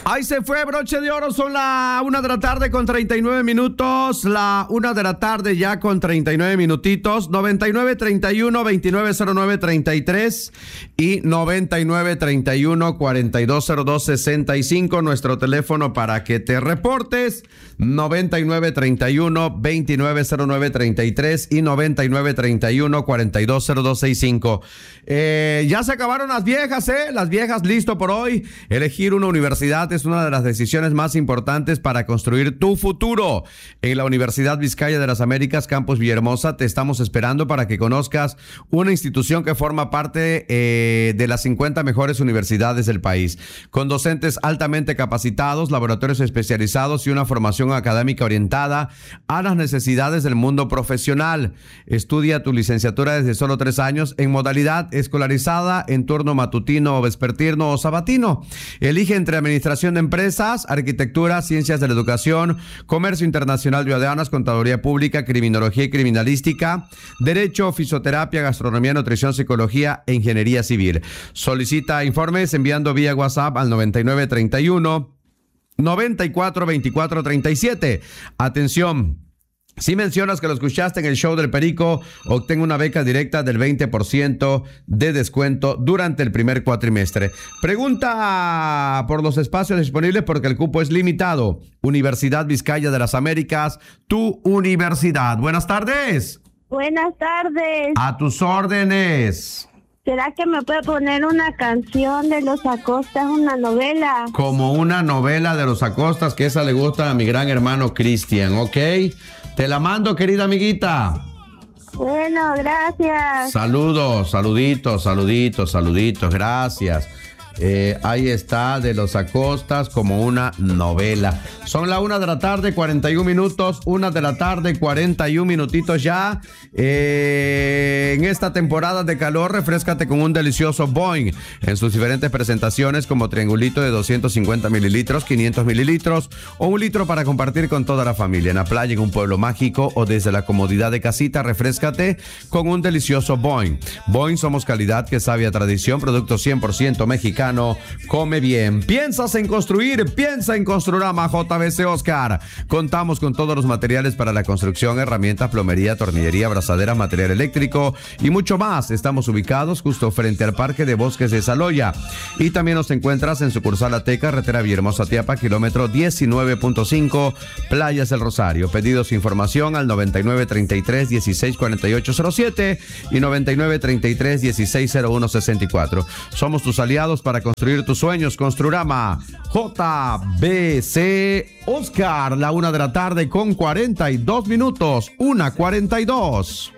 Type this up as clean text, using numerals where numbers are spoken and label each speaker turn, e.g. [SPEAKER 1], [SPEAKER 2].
[SPEAKER 1] Ahí se fue, broche de oro, son la 1 de la tarde con 39 minutos, la 1 de la tarde ya con 39 minutitos, 9931-2909-33 y 9931-4202-65, nuestro teléfono para que te reportes, 9931-2909-33 y 9931-4202-65. Ya se acabaron las viejas, las viejas, listo por hoy. Elegir una universidad es una de las decisiones más importantes para construir tu futuro. En la Universidad Vizcaya de las Américas, Campus Villahermosa, te estamos esperando para que conozcas una institución que forma parte de las 50 mejores universidades del país, con docentes altamente capacitados, laboratorios especializados y una formación académica orientada a las necesidades del mundo profesional. Estudia tu licenciatura desde solo 3 años en modalidad escolarizada, en turno matutino o vespertino o sabatino. Elige entre administración de empresas, arquitectura, ciencias de la educación, comercio internacional de aduanas, contaduría pública, criminología y criminalística, derecho, fisioterapia, gastronomía, nutrición, psicología e ingeniería civil. Solicita informes enviando vía WhatsApp al 9931-942437. Atención. Si mencionas que lo escuchaste en el show del Perico, obtén una beca directa del 20% de descuento durante el primer cuatrimestre. Pregunta por los espacios disponibles porque el cupo es limitado. Universidad Vizcaya de las Américas, tu universidad. Buenas tardes.
[SPEAKER 2] Buenas tardes.
[SPEAKER 1] A tus órdenes.
[SPEAKER 2] ¿Será que me puede poner una canción de Los Acostas, una novela?
[SPEAKER 1] Como una novela de Los Acostas, que esa le gusta a mi gran hermano Cristian, ¿ok? Te la mando, querida amiguita.
[SPEAKER 2] Bueno, gracias.
[SPEAKER 1] Saludos, saluditos, gracias. Ahí está, de Los Acostas, como una novela. Son la 1 de la tarde, 41 minutos, 1 de la tarde, 41 minutitos ya. En esta temporada de calor, refréscate con un delicioso Boing en sus diferentes presentaciones, como triangulito de 250 mililitros, 500 mililitros o 1 litro para compartir con toda la familia. En la playa, en un pueblo mágico o desde la comodidad de casita, refréscate con un delicioso Boing. Boing, somos calidad que sabe a tradición, producto 100% mexicano. Come bien. ¿Piensas en construir? Piensa en Construrama JBC Oscar. Contamos con todos los materiales para la construcción, herramientas, plomería, tornillería, abrazadera, material eléctrico y mucho más. Estamos ubicados justo frente al Parque de Bosques de Saloya. Y también nos encuentras en sucursal Ate, carretera Villahermosa Tiapa, kilómetro 19.5, Playas del Rosario. Pedidos e información al 9933-164807 y 9933-160164. Somos tus aliados para construir tus sueños. Construrama JBC Oscar, la 1 de la tarde con 42 minutos, 1:42.